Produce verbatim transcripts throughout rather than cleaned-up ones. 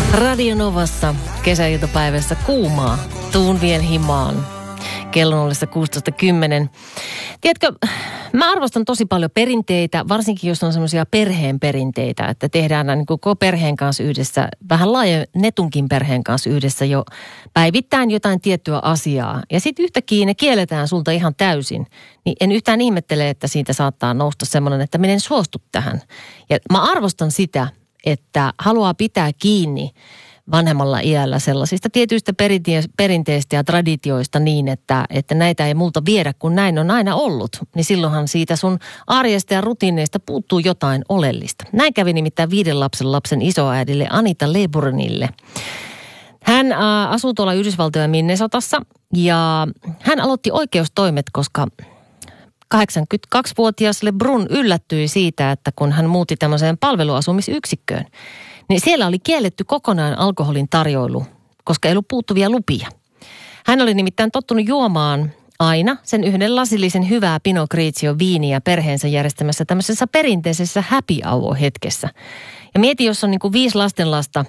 Radio Novassa kesäiltapäivässä kuumaa, tuun vien himaan. Kello on ollessa kuusitoista kymmenen. Tiedätkö, mä arvostan tosi paljon perinteitä, varsinkin jos on semmoisia perheen perinteitä, että tehdään niin koko perheen kanssa yhdessä, vähän laajennetunkin perheen kanssa yhdessä jo päivittäin jotain tiettyä asiaa. Ja sitten yhtäkkiä ne kielletään sulta ihan täysin. Niin en yhtään ihmettele, että siitä saattaa nousta semmoinen, että minä en suostu tähän. Ja mä arvostan sitä, että haluaa pitää kiinni vanhemmalla iällä sellaisista tietyistä perinteistä ja traditioista niin, että, että näitä ei multa viedä, kun näin on aina ollut. Niin silloinhan siitä sun arjesta ja rutiineista puuttuu jotain oleellista. Näin kävi nimittäin viiden lapsen lapsen isoäidille Anita Leiburnille. Hän äh, asuu tuolla Yhdysvaltojen Minnesotassa ja hän aloitti oikeustoimet, koska kahdeksankymmentäkaksivuotias LeBrun yllättyi siitä, että kun hän muutti tämmöiseen palveluasumisyksikköön, niin siellä oli kielletty kokonaan alkoholin tarjoilu, koska ei ollut puuttuvia lupia. Hän oli nimittäin tottunut juomaan aina sen yhden lasillisen hyvää Pinot Grigio viiniä perheensä järjestämässä tämmöisessä perinteisessä happy hour hetkessä. Ja mieti, jos on niin kuin viisi lastenlasta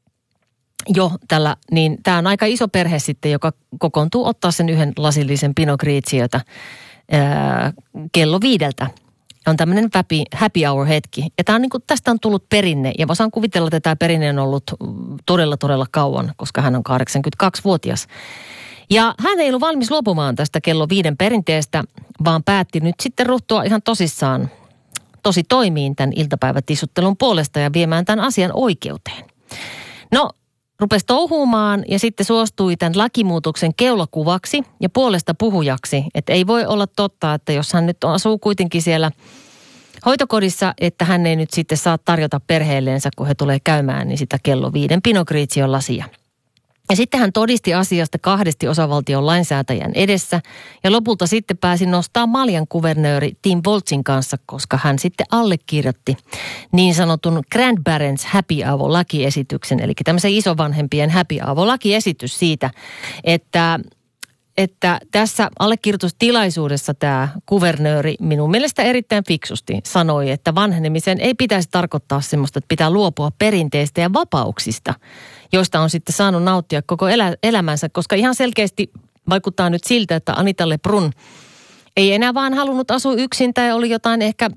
jo tällä, niin tämä on aika iso perhe sitten, joka kokoontuu ottaa sen yhden lasillisen Pinot Grigiota ää, kello viideltä. On tämmöinen happy, happy hour-hetki. Ja tää on niin kuin, tästä on tullut perinne. Ja osaan kuvitella, että tämä perinne on ollut todella, todella kauan, koska hän on kahdeksankymmentäkaksivuotias. Ja hän ei ollut valmis luopumaan tästä kello viiden perinteestä, vaan päätti nyt sitten ruhtua ihan tosissaan tosi toimiin tämän iltapäivätissuttelun puolesta ja viemään tämän asian oikeuteen. No, rupesi touhuumaan ja sitten suostui tämän lakimuutoksen keulakuvaksi ja puolesta puhujaksi. Että ei voi olla totta, että jos hän nyt asuu kuitenkin siellä hoitokodissa, että hän ei nyt sitten saa tarjota perheelleensä, kun he tulee käymään, niin sitä kello viiden Pinot Grigion lasia. Ja sitten hän todisti asiasta kahdesti osavaltion lainsäätäjän edessä ja lopulta sitten pääsi nostaa Maljan kuvernööri Tim Walzin kanssa, koska hän sitten allekirjoitti niin sanotun Grandparents Happy Hour-lakiesityksen, eli tämmöisen isovanhempien Happy Hour-lakiesitys siitä, että että tässä allekirjoitustilaisuudessa tämä kuvernööri minun mielestä erittäin fiksusti sanoi, että vanhenemisen ei pitäisi tarkoittaa semmoista, että pitää luopua perinteistä ja vapauksista, joista on sitten saanut nauttia koko elä, elämänsä, koska ihan selkeästi vaikuttaa nyt siltä, että Anita LeBrun ei enää vaan halunnut asua yksin tai oli jotain ehkä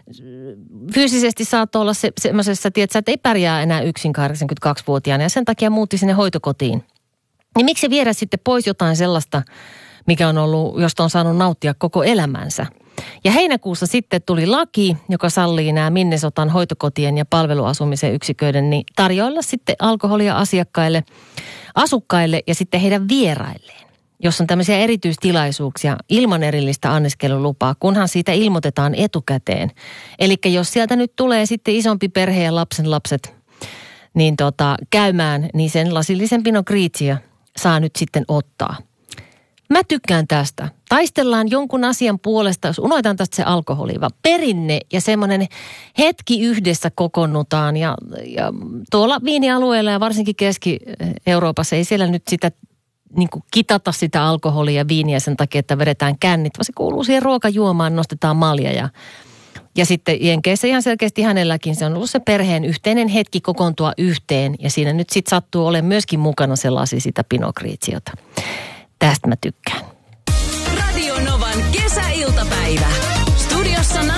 fyysisesti saattoi olla se, semmoisessa, tietsä, että ei pärjää enää yksin kahdeksankymmentäkaksivuotiaana ja sen takia muutti sinne hoitokotiin. Niin miksi viedä sitten pois jotain sellaista, mikä on ollut, josta on saanut nauttia koko elämänsä? Ja heinäkuussa sitten tuli laki, joka sallii nämä Minnesotan hoitokotien ja palveluasumisen yksiköiden niin tarjoilla sitten alkoholia asiakkaille, asukkaille ja sitten heidän vierailleen. Jos on tämmöisiä erityistilaisuuksia ilman erillistä anniskelulupaa, kunhan siitä ilmoitetaan etukäteen. Eli jos sieltä nyt tulee sitten isompi perhe ja lapsen lapset niin tota, käymään, niin sen lasillisen Pinot Grigio saa nyt sitten ottaa. Mä tykkään tästä. Taistellaan jonkun asian puolesta, jos unohdetaan tästä se alkoholi, vaan perinne ja semmoinen hetki yhdessä kokoonnutaan. Ja, ja tuolla viinialueella ja varsinkin Keski-Euroopassa ei siellä nyt sitä niin kuin kitata sitä alkoholia ja viiniä sen takia, että vedetään kännit, vaan se kuuluu siihen ruokajuomaan, nostetaan malja ja Ja sitten Jenkeissä ihan selkeästi hänelläkin se on ollut se perheen yhteinen hetki kokoontua yhteen. Ja siinä nyt sitten sattuu olemaan myöskin mukana sellaisia sitä Pinot Grigiota. Tästä mä tykkään.